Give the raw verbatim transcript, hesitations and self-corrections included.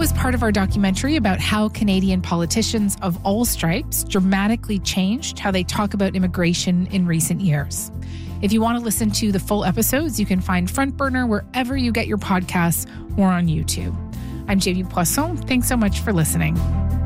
was part of our documentary about how Canadian politicians of all stripes dramatically changed how they talk about immigration in recent years. If you want to listen to the full episodes, you can find Front Burner wherever you get your podcasts or on YouTube. I'm J V Poisson. Thanks so much for listening.